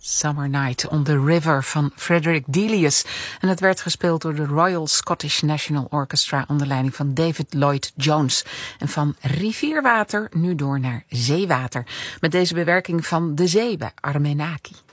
Summer Night on the River van Frederick Delius. En het werd gespeeld door de Royal Scottish National Orchestra onder leiding van David Lloyd Jones. En van rivierwater nu door naar zeewater. Met deze bewerking van De Zee bij Armenaki.